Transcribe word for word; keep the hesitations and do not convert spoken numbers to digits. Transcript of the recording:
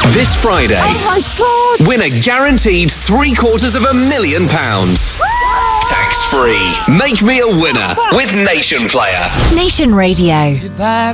This Friday, Oh my God! win a guaranteed three quarters of a million pounds. Tax free. Make me a winner with Nation Player. Nation Radio.